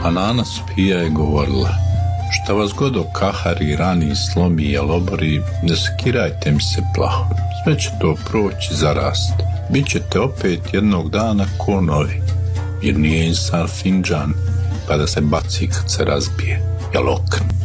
a Nana spija je govorila: šta vas god okahari, rani, slomi, jalobori, ne sekirajte mi se plaho. Sve će to proći, zarast. Bićete opet jednog dana ko novi. Jer nije insan finđan pa da se baci kad se razbije. Jel okren?